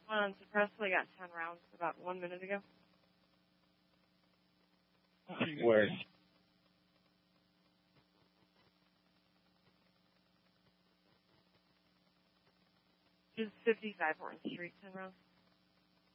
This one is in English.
Suppressfully got 10 rounds about 1 minute ago. Where? Just 55 Horton Street, 10 rounds.